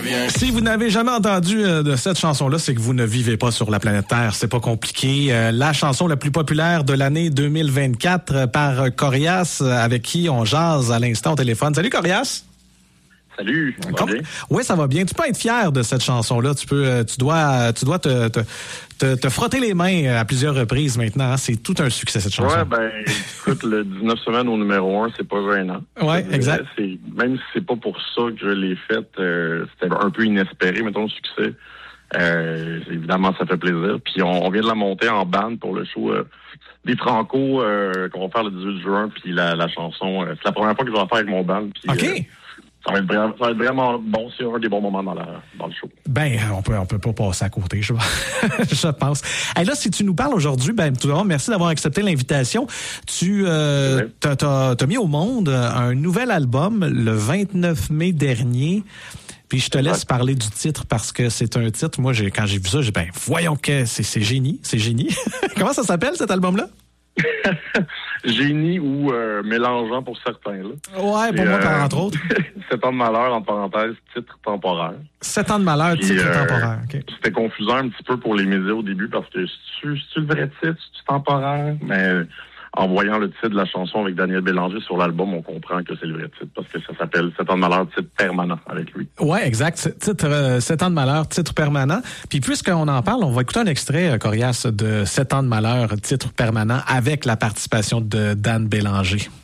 bien. Si vous n'avez jamais entendu de cette chanson-là, c'est que vous ne vivez pas sur la planète Terre. C'est pas compliqué. La chanson la plus populaire de l'année 2024 par Corias, avec qui on jase à l'instant au téléphone. Salut Corias! Salut, ça va bien? Oui, ça va bien. Tu peux être fier de cette chanson-là. Tu dois te frotter les mains à plusieurs reprises maintenant. Hein. C'est tout un succès, cette chanson. Ouais, écoute, le 19 semaines au numéro 1, c'est pas gênant. Ouais, exact. Même si c'est pas pour ça que je l'ai faite, c'était un peu inespéré, mettons, le succès. Évidemment, ça fait plaisir. Puis on vient de la monter en band pour le show des Franco qu'on va faire le 18 juin. Puis la chanson, c'est la première fois que je vais la faire avec mon band. Puis, OK. Ça va être vraiment bon. C'est un des bons moments dans le show. On peut pas passer à côté, je pense. Et là, si tu nous parles aujourd'hui, tout d'abord, merci d'avoir accepté l'invitation. Tu t'as mis au monde un nouvel album le 29 mai dernier. Puis je te laisse parler du titre parce que c'est un titre. Moi, quand j'ai vu ça, j'ai voyons que c'est génie. Comment ça s'appelle cet album-là? Génie ou mélangeant pour certains. Là. Ouais, pour moi, entre autres. 7 ans de malheur, entre parenthèses, titre temporaire. 7 ans de malheur, titre temporaire. Okay. C'était confusant un petit peu pour les médias au début parce que c'est-tu le vrai titre, c'est-tu temporaire? Mais en voyant le titre de la chanson avec Daniel Bélanger sur l'album, on comprend que c'est le vrai titre parce que ça s'appelle 7 ans de malheur, titre permanent avec lui. Ouais, exact. Titre 7 ans de malheur, titre permanent. Puis puisqu'on en parle, on va écouter un extrait, Corias, de 7 ans de malheur, titre permanent avec la participation de Dan Bélanger.